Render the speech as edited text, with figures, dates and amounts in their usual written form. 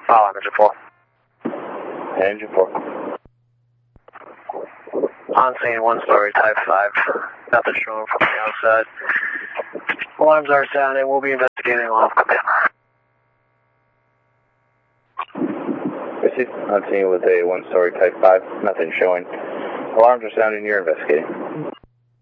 Follow engine 4. Engine 4. On scene, 1-story, type 5. Nothing showing from the outside. Alarms are sounding. We'll be investigating off command. Received. On scene with a 1-story type 5. Nothing showing. Alarms are sounding. You're investigating.